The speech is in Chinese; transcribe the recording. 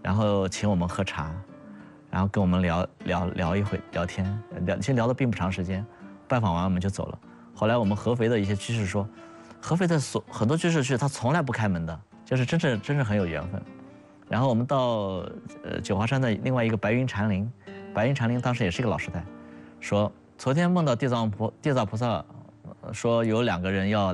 然后请我们喝茶，然后跟我们聊一会聊天，其实聊的并不长时间，拜访完我们就走了。后来我们合肥的一些居士说，合肥的很多居士去他从来不开门的，就是真是很有缘分。然后我们到九华山的另外一个白云禅林，白云禅林当时也是一个老师带，说昨天梦到地藏菩萨说有2个人要